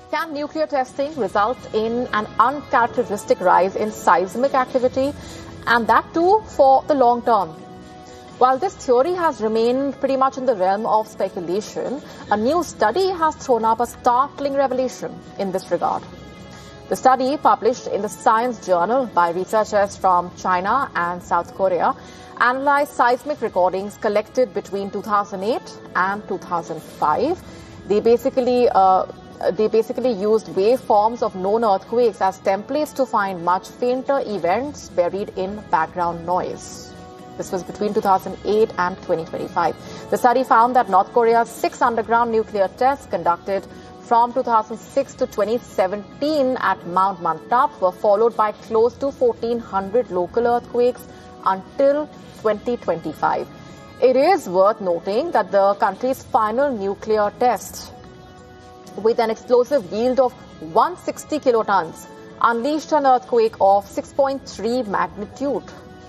Can nuclear testing result in an uncharacteristic rise in seismic activity, and that too for the long term? While this theory has remained pretty much in the realm of speculation, a new study has thrown up a startling revelation in this regard. The study, published in the Science Journal by researchers from China and South Korea, analyzed seismic recordings collected between 2008 and 2005. They basically used waveforms of known earthquakes as templates to find much fainter events buried in background noise. This was between 2008 and 2025. The study found that North Korea's 6 underground nuclear tests conducted from 2006 to 2017 at Mount Mantap were followed by close to 1,400 local earthquakes until 2025. It is worth noting that the country's final nuclear test, with an explosive yield of 160 kilotons, unleashed an earthquake of 6.3 magnitude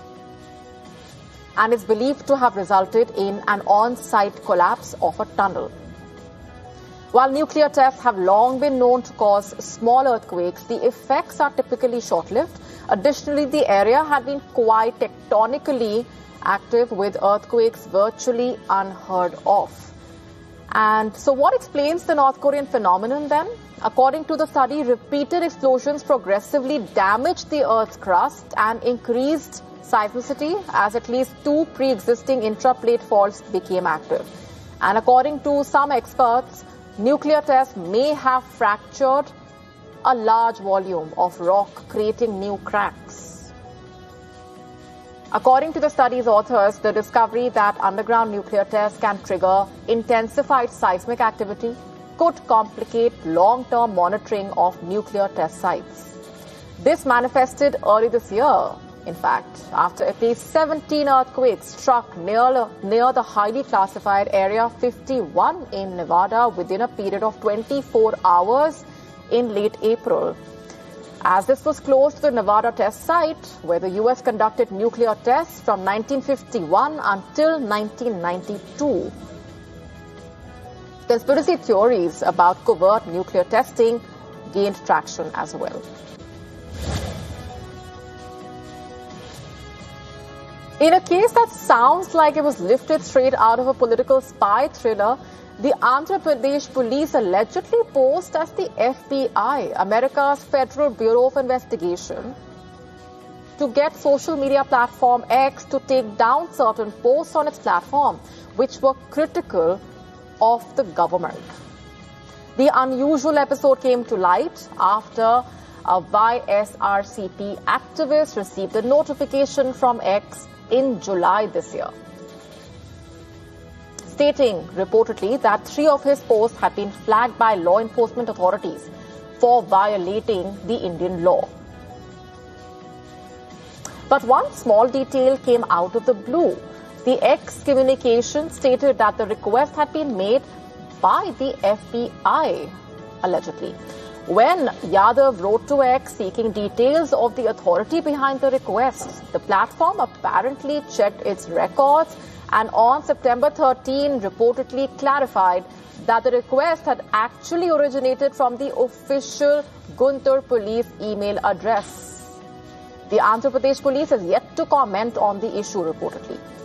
and is believed to have resulted in an on-site collapse of a tunnel. While nuclear tests have long been known to cause small earthquakes, the effects are typically short-lived. Additionally, the area had been quite tectonically active, with earthquakes virtually unheard of. And so what explains the North Korean phenomenon then? According to the study, repeated explosions progressively damaged the Earth's crust and increased seismicity as at least 2 pre-existing intraplate faults became active. And according to some experts, nuclear tests may have fractured a large volume of rock, creating new cracks. According to the study's authors, the discovery that underground nuclear tests can trigger intensified seismic activity could complicate long-term monitoring of nuclear test sites. This manifested early this year, in fact, after at least 17 earthquakes struck near the highly classified Area 51 in Nevada within a period of 24 hours in late April. As this was close to the Nevada test site, where the U.S. conducted nuclear tests from 1951 until 1992. Conspiracy theories about covert nuclear testing gained traction as well. In a case that sounds like it was lifted straight out of a political spy thriller, the Andhra Pradesh police allegedly posed as the FBI, America's Federal Bureau of Investigation, to get social media platform X to take down certain posts on its platform which were critical of the government. The unusual episode came to light after a YSRCP activist received a notification from X in July this year, stating reportedly that 3 of his posts had been flagged by law enforcement authorities for violating the Indian law. But one small detail came out of the blue. The X communication stated that the request had been made by the FBI, allegedly. When Yadav wrote to X seeking details of the authority behind the request, the platform apparently checked its records and on September 13 reportedly clarified that the request had actually originated from the official Guntur police email address. The Andhra Pradesh police has yet to comment on the issue reportedly.